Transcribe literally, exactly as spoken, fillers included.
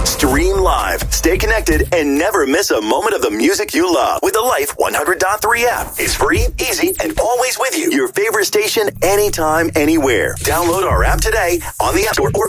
Stream live, stay connected, and never miss a moment of the music you love with the Life one hundred point three app. It's free, easy, and always with you. Your favorite station anytime, anywhere. Download our app today on the App Store or